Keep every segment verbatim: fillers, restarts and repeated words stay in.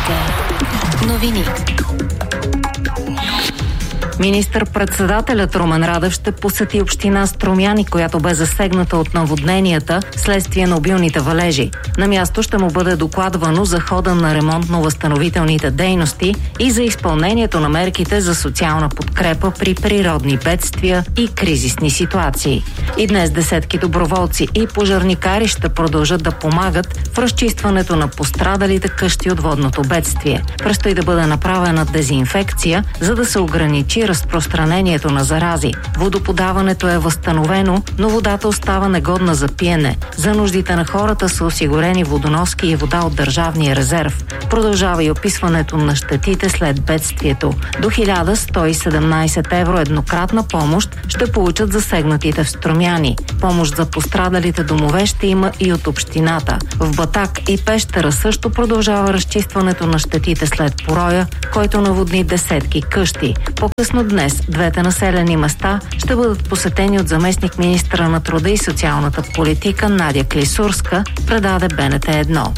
Вероника. Новини. Министър-председателят Румен Радев ще посети община Струмяни, която бе засегната от наводненията следствие на обилните валежи. На място ще му бъде докладвано за хода на ремонтно-възстановителните дейности и за изпълнението на мерките за социална подкрепа при природни бедствия и кризисни ситуации. И днес десетки доброволци и пожарникари ще продължат да помагат в разчистването на пострадалите къщи от водното бедствие. Предстои да бъде направена дезинфекция, за да се ограничи разпространението на зарази. Водоподаването е възстановено, но водата остава негодна за пиене. За нуждите на хората са осигурени водоноски и вода от държавния резерв. Продължава и описването на щетите след бедствието. До хиляда сто и седемнайсет евро еднократна помощ ще получат засегнатите в Струмяни. Помощ за пострадалите домове ще има и от общината. В Батак и Пещера също продължава разчистването на щетите след пороя, който наводни десетки къщи. По-късно днес двете населени места ще бъдат посетени от заместник министра на труда и социалната политика Надя Клисурска, предаде Б Н Т едно.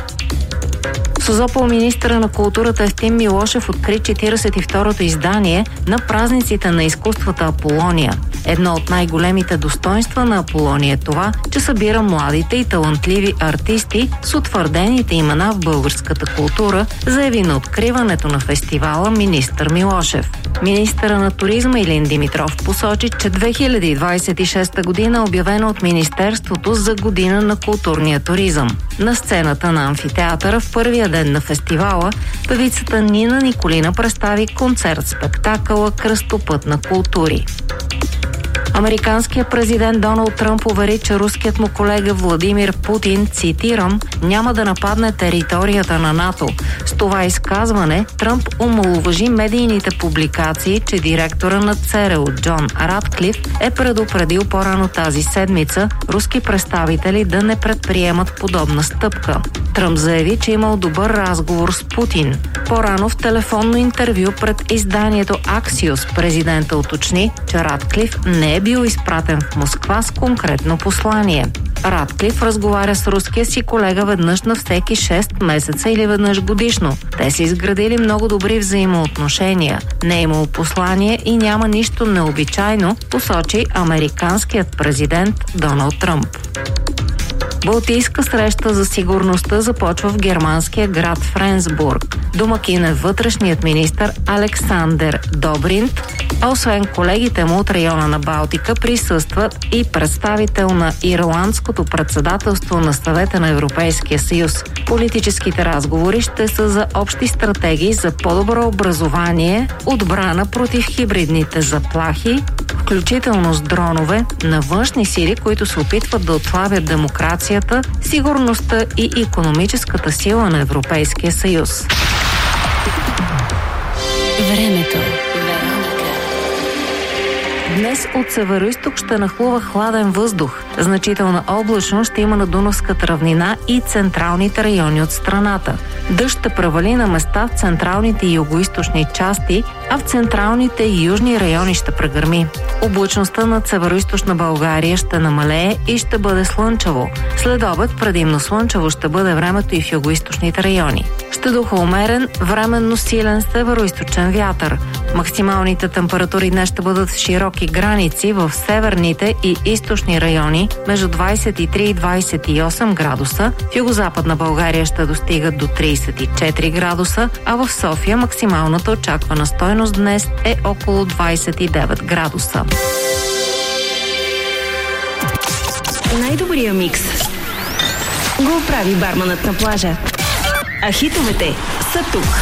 В Созопол министъра на културата Евтим Милошев откри четиридесет и второто издание на празниците на изкуствата Аполония. Едно от най-големите достоинства на Аполония е това, че събира младите и талантливи артисти с утвърдените имена в българската култура, заяви на откриването на фестивала министър Милошев. Министъра на туризма Илин Димитров посочи, че две хиляди двадесет и шеста година е обявена от Министерството за година на културния туризъм. На сцената на амфитеатъра в първия ден на фестивала певицата Нина Николина представи концерт-спектакъла "Кръстопът на култури". Американският президент Доналд Тръмп увери, че руският му колега Владимир Путин, цитирам, няма да нападне територията на НАТО. С това изказване Тръмп омаловажи медийните публикации, че директора на Ц Р У Джон Радклиф е предупредил по-рано тази седмица руски представители да не предприемат подобна стъпка. Тръмп заяви, че имал добър разговор с Путин. По-рано в телефонно интервю пред изданието Axios президента уточни, че Радклиф не е бил изпратен в Москва с конкретно послание. Радклиф разговаря с руския си колега веднъж на всеки шест месеца или веднъж годишно. Те са изградили много добри взаимоотношения. Не е имало послание и няма нищо необичайно, посочи американският президент Доналд Тръмп. Балтийска среща за сигурността започва в германския град Френсбург. Домакин е вътрешният министър Александър Добринт, а освен колегите му от района на Балтика присъстват и представител на ирландското председателство на Съвета на Европейския съюз. Политическите разговори ще са за общи стратегии за по-добро образование, отбрана против хибридните заплахи, включително с дронове, на външни сили, които се опитват да отслабят демокрацията, сигурността и икономическата сила на Европейския съюз. Времето. Днес от североизток ще нахлува хладен въздух. Значителна облачност ще има на Дунавската равнина и централните райони от страната. Дъжд ще превали на места в централните и югоизточни части, а в централните и южни райони ще прегърми. Облачността над североизточна България ще намалее и ще бъде слънчево. След обед предимно слънчево ще бъде времето и в югоизточните райони. Ще духа умерен, временно силен североизточен вятър. Максималните температури днес ще бъдат в широки граници в северните и източни райони между двадесет и три и двадесет и осем градуса. В югозападна България ще достигат до тридесет и четири градуса, а в София максималната очаквана стойност днес е около двадесет и девет градуса. Най-добрия микс го прави барманът на плажа. А хитовете са тук.